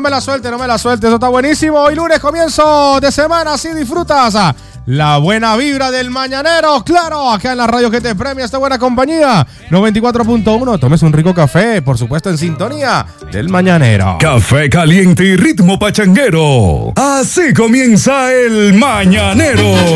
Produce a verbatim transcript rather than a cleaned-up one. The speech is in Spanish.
me la suelte, no me la suelte. Eso está buenísimo. Hoy lunes, comienzo de semana, así disfrutas la buena vibra del mañanero. Claro, acá en la radio que te premia esta buena compañía. noventa y cuatro punto uno. Tomes un rico café, por supuesto en sintonía del mañanero. Café caliente y ritmo pachanguero. Así comienza el mañanero.